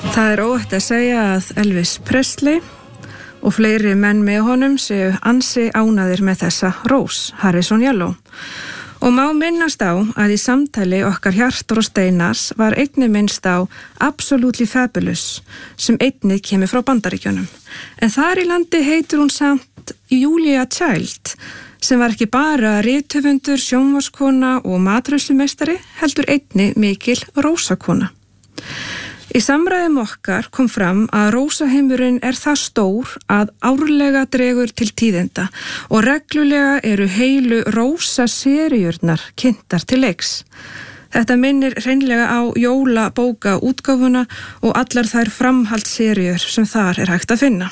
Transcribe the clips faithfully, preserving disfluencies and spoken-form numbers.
Það er óhætt að segja að Elvis Presley og fleiri menn með honum séu ansi ánægðir með þessa rós, Harrison Yellow. Og má minnast á að í samtali okkar Hjartar og Steinars var einnig minnst á Absolutely Fabulous sem einnig kemur frá Bandaríkjunum. En þar í landi heitur hún samt Julia Child sem var ekki bara rithöfundur, sjónvarskona og matreiðslumeistari heldur einnig mikil rósakona. Í samræðum okkar kom fram að rósaheimurinn er það stór að árlega dregur til tíðinda og reglulega eru heilu rósaseríurnar kynntar til leiks. Þetta minnir hreinlega á jólabókaútgáfuna og allar þær framhaldsseríur sem þar er hægt að finna.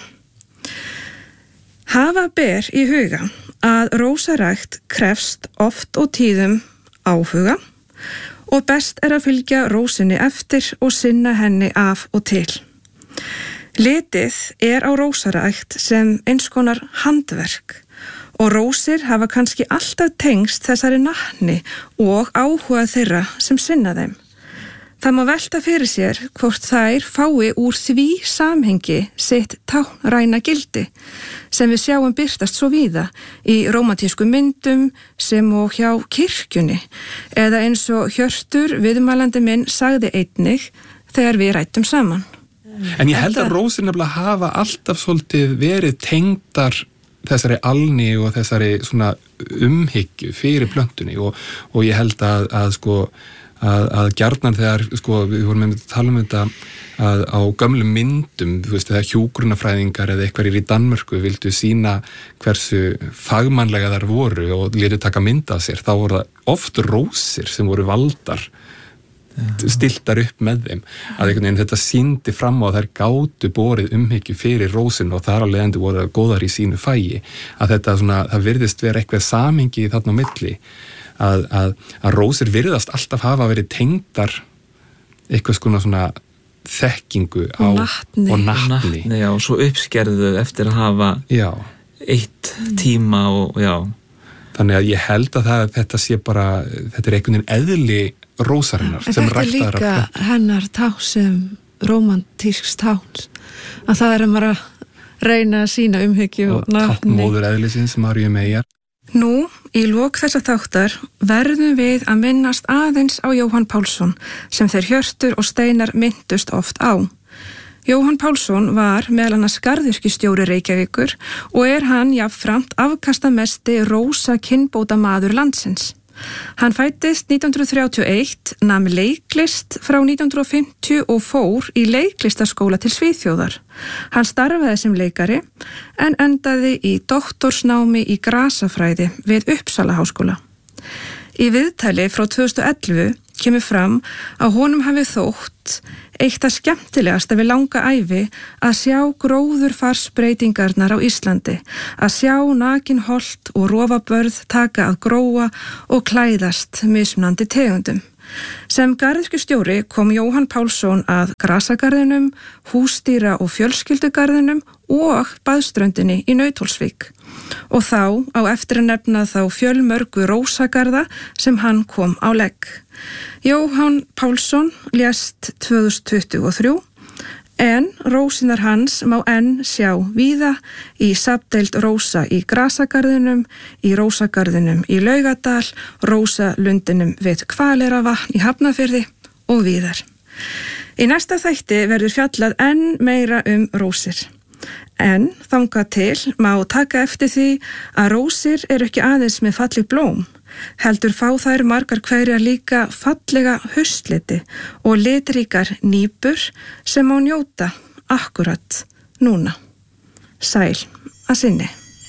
Hafa ber í huga að rósarækt krefst oft og tíðum áhuga og best er að fylgja rósinni eftir og sinna henni af og til. Litið er á rósarækt sem eins konar handverk og rósir hafa kannski alltaf tengst þessari natni og áhuga þeirra sem sinna þeim. Það má velta fyrir sér hvort þær fái úr því samhengi sitt táknræna gildi sem við sjáum birtast svo víða í rómantískum myndum sem og hjá kirkjunni eða eins og Hjörtur viðmælandi minn sagði einnig þegar við rættum saman. En ég held að rósir nefnilega hafa alltaf svolítið verið tengdar þessari alni og þessari svona umhyggju fyrir plöntunni og, og ég held að, að sko að, að gjarnan þegar, sko, við vorum með að tala um þetta að á gömlum myndum, þú veist, þegar hjúkrunafræðingar eða eitthvað í Danmörku vildu sína hversu fagmannlega þar voru og létu taka mynda af sér, þá voru það oft rósir sem voru valdar stiltar upp með þeim að einhvern veginn þetta sýndi fram á að þær gátu borið umhyggju fyrir rósinu og þar á leiðandi voru góðar í sínu fægi að þetta svona, það virðist vera eitthvað samhengi þarna á milli að, að, að rósir virðast alltaf hafa verið tengdar eitthvað skona svona þekkingu á natni. og natni natni já, og svo uppskerðu eftir að hafa já. eitt tíma og já þannig að ég held að það, þetta sé bara þetta er einhvern veginn eðli rósarinnar sem ræktaðar þetta er líka hennar tákn sem rómantísks tákn að það er að maður að reyna að sína umhyggju og, og natni táknmóður eðlisins Maríu Meyjar. Nú, í lok þessa þáttar verðum við að minnast aðeins á Jóhann Pálsson sem þeir Hjörtur og Steinar minntust oft á. Jóhann Pálsson var meðal annars garðyrkjustjóri Reykjavíkur og er hann jafnframt afkastamesti rósa kynbótamaður landsins. Hann fæddist nítján hundruð þrjátíu og eitt, nam leiklist frá nítján hundruð fimmtíu og fór í leiklistaskóla til Svíþjóðar. Hann starfaði sem leikari en endaði í doktorsnámi í grasafræði við Uppsala háskóla. Í viðtali frá tvö þúsund og ellefu kemur fram að honum hafi þótt eitt það skemmtilegasta við langa ævi að sjá gróðurfarsbreytingarnar á Íslandi, að sjá nakin holt og rofabörð taka að gróa og klæðast mismunandi tegundum. Sem garðyrkjustjóri kom Jóhann Pálsson að grasagarðinum, húsdýra- og fjölskyldugarðinum og baðströndinni í Nauthólsvík. Og þá á eftir að nefna þá fjölmörgu rósagarða sem hann kom á legg. Jóhann Pálsson lést tvö þúsund tuttugu og þrjú en rósinar hans má enn sjá víða í safndeild rósa í grasagarðinum, í rósagarðinum í Laugadal, rósalundinum við Hvaleyrarvatn í Hafnarfirði og víðar. Í næsta þætti verður fjallað enn meira um rósir. En þangað til má taka eftir því að rósir eru ekki aðeins með falleg blóm, heldur fá þær margar hverjar líka fallega haustliti og litríkar nýpur sem má njóta akkurat núna. Sæl að sinni.